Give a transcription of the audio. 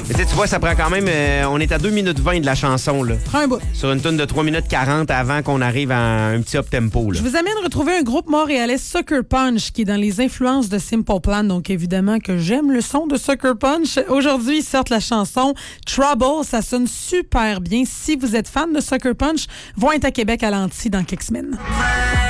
Mais tu vois, ça prend quand même... on est à 2 minutes 20 de la chanson, là. Prends un bout. Sur une tune de 3 minutes 40 avant qu'on arrive à un petit up-tempo, là. Je vous amène retrouver un groupe montréalais, Sucker Punch, qui est dans les influences de Simple Plan. Donc, évidemment que j'aime le son de Sucker Punch. Aujourd'hui, ils sortent la chanson Trouble. Ça sonne super bien. Si vous êtes fan de Sucker Punch, vont être à Québec à l'Anti dans quelques semaines.